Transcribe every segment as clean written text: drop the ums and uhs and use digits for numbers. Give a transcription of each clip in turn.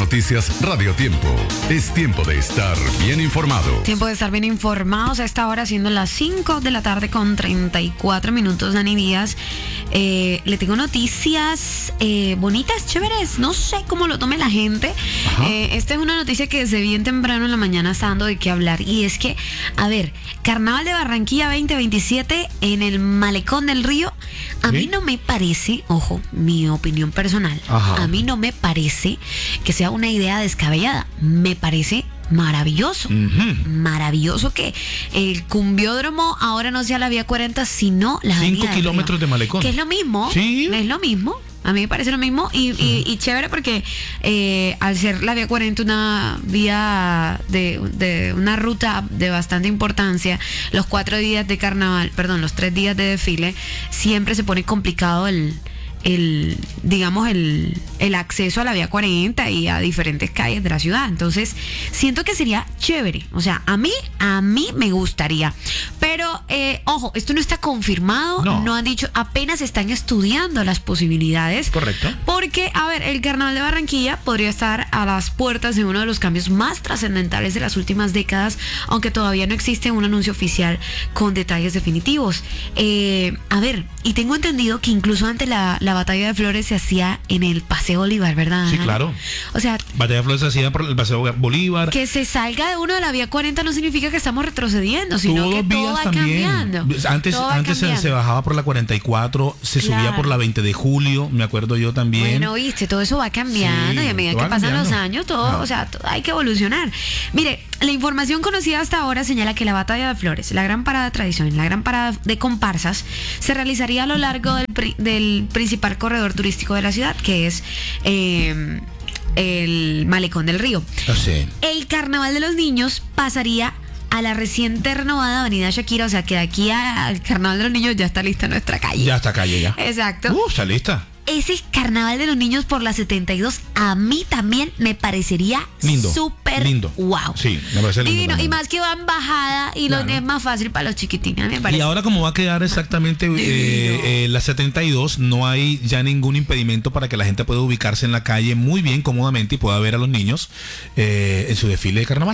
Noticias Radio Tiempo. Es tiempo de estar bien informado. Tiempo de estar bien informados a esta hora, siendo las 5 de la tarde con 34 minutos, Dani Díaz. Le tengo noticias bonitas, chéveres. No sé cómo lo tome la gente. Esta es una noticia que desde bien temprano en la mañana está dando de qué hablar. Y es que, a ver, Carnaval de Barranquilla 2027 en el Malecón del Río. A mí no me parece, ojo, mi opinión personal, a mí no me parece que sea una idea descabellada. Me parece maravilloso. Maravilloso que el cumbiódromo ahora no sea la vía 40, sino la avenida 5 kilómetros de malecón. Que es lo mismo. Sí. Es lo mismo. A mí me parece lo mismo y chévere porque al ser la vía 40 una vía de una ruta de bastante importancia, los 4 días de carnaval, los 3 días de desfile, siempre se pone complicado el acceso a la vía 40 y a diferentes calles de la ciudad. Entonces siento que sería chévere, o sea, a mí me gustaría, pero ojo, esto no está confirmado, no han dicho, apenas están estudiando las posibilidades. Correcto. Porque, a ver, el Carnaval de Barranquilla podría estar a las puertas de uno de los cambios más trascendentales de las últimas décadas, aunque todavía no existe un anuncio oficial con detalles definitivos. A ver, y tengo entendido que incluso antes la batalla de flores se hacía en el Paseo Bolívar, ¿verdad? Sí, claro. O sea, batalla de flores se hacía por el Paseo Bolívar. Que se salga de uno de la vía 40 no significa que estamos retrocediendo, sino que todo va cambiando. Antes se bajaba por la 44, se subía por la 20 de julio, me acuerdo yo también. Bueno, viste, todo eso va cambiando, y a medida que pasan los años, todo, o sea, hay que evolucionar. Mire, la información conocida hasta ahora señala que la batalla de flores, la gran parada tradicional, la gran parada de comparsas, se realizaría a lo largo del principal corredor turístico de la ciudad, que es el Malecón del Río. El Carnaval de los Niños pasaría a la reciente renovada Avenida Shakira, o sea que de aquí al Carnaval de los Niños ya está lista nuestra calle. Ya está calle, ya. Exacto. Está lista. Ese Carnaval de los Niños por la 72 a mí también me parecería súper lindo. Wow. Sí, me parece lindo. Divino. Y más que va en bajada y es más fácil para los chiquitines, me parece. Y ahora como va a quedar exactamente la 72, no hay ya ningún impedimento para que la gente pueda ubicarse en la calle muy bien, cómodamente, y pueda ver a los niños en su desfile de carnaval.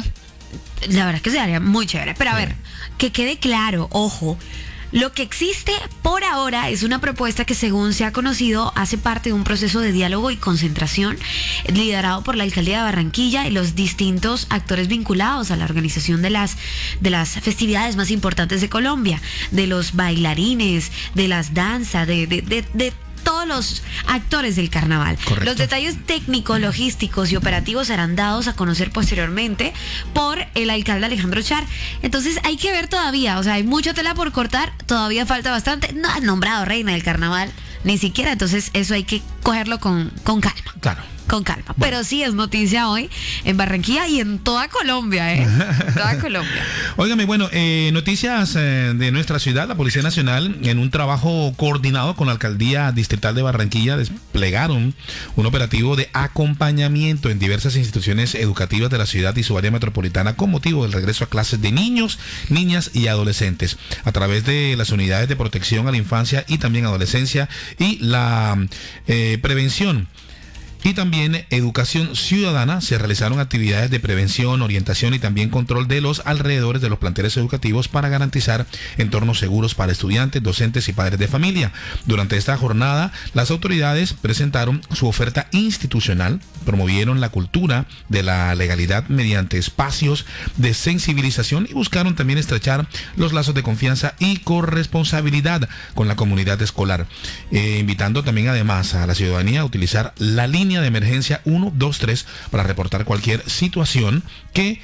La verdad es que sería muy chévere. Pero a ver, que quede claro, ojo. Lo que existe por ahora es una propuesta que, según se ha conocido, hace parte de un proceso de diálogo y concentración liderado por la Alcaldía de Barranquilla y los distintos actores vinculados a la organización de las festividades más importantes de Colombia, de los bailarines, de las danzas, de todos los actores del carnaval. Correcto. Los detalles técnicos, logísticos y operativos serán dados a conocer posteriormente por el alcalde Alejandro Char. Entonces hay que ver todavía, o sea, hay mucha tela por cortar, todavía falta bastante. No han nombrado reina del carnaval, ni siquiera, entonces eso hay que cogerlo con calma. Claro. Con calma. Bueno. Pero sí es noticia hoy en Barranquilla y en toda Colombia, toda Colombia. Óigame, bueno, noticias de nuestra ciudad. La Policía Nacional, en un trabajo coordinado con la Alcaldía Distrital de Barranquilla, desplegaron un operativo de acompañamiento en diversas instituciones educativas de la ciudad y su área metropolitana con motivo del regreso a clases de niños, niñas y adolescentes, a través de las unidades de protección a la infancia y también adolescencia y la prevención y también educación ciudadana. Se realizaron actividades de prevención, orientación y también control de los alrededores de los planteles educativos para garantizar entornos seguros para estudiantes, docentes y padres de familia. Durante esta jornada, las autoridades presentaron su oferta institucional, promovieron la cultura de la legalidad mediante espacios de sensibilización y buscaron también estrechar los lazos de confianza y corresponsabilidad con la comunidad escolar, invitando también además a la ciudadanía a utilizar la línea de emergencia 123 para reportar cualquier situación que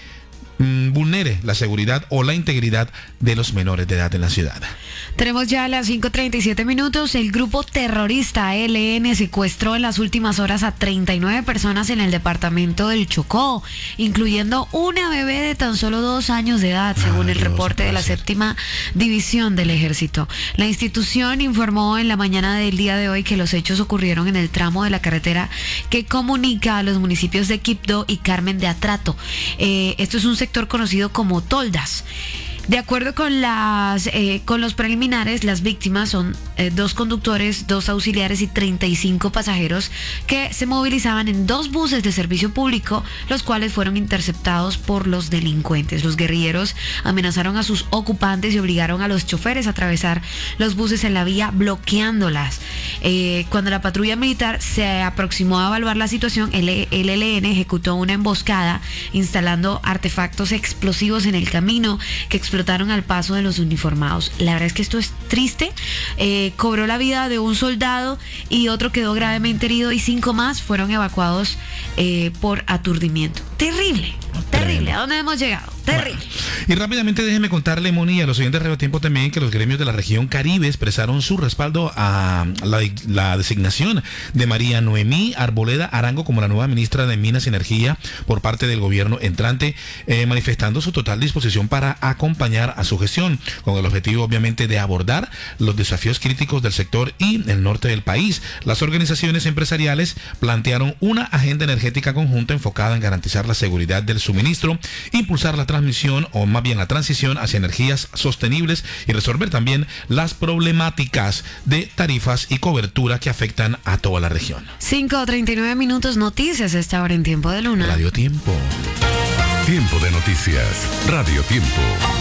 vulnere la seguridad o la integridad de los menores de edad en la ciudad. Tenemos ya las 5:37 minutos. El grupo terrorista ELN secuestró en las últimas horas a 39 personas en el departamento del Chocó, incluyendo una bebé de tan solo 2 años de edad, según el reporte de la 7ª División del Ejército. La institución informó en la mañana del día de hoy que los hechos ocurrieron en el tramo de la carretera que comunica a los municipios de Quibdó y Carmen de Atrato. Esto es un sector conocido como Toldas. De acuerdo con los preliminares, las víctimas son 2 conductores, 2 auxiliares y 35 pasajeros que se movilizaban en 2 buses de servicio público, los cuales fueron interceptados por los delincuentes. Los guerrilleros amenazaron a sus ocupantes y obligaron a los choferes a atravesar los buses en la vía, bloqueándolas. Cuando la patrulla militar se aproximó a evaluar la situación, el ELN ejecutó una emboscada instalando artefactos explosivos en el camino que explotaron al paso de los uniformados. La verdad es que esto es triste. Cobró la vida de un soldado y otro quedó gravemente herido y 5 más fueron evacuados por aturdimiento. Terrible. ¿A dónde hemos llegado? Terrible. Bueno, y rápidamente déjeme contarle, Moni, y a los oyentes de Radio Tiempo también, que los gremios de la región Caribe expresaron su respaldo a la designación de María Noemí Arboleda Arango como la nueva ministra de Minas y Energía por parte del gobierno entrante, manifestando su total disposición para acompañar a su gestión, con el objetivo obviamente de abordar los desafíos críticos del sector y el norte del país. Las organizaciones empresariales plantearon una agenda energética conjunta enfocada en garantizar la seguridad del suministro, impulsar la transmisión o más bien la transición hacia energías sostenibles y resolver también las problemáticas de tarifas y cobertura que afectan a toda la región. 5:39 minutos, noticias a esta hora en Tiempo de Luna. Radio Tiempo. Tiempo de noticias. Radio Tiempo.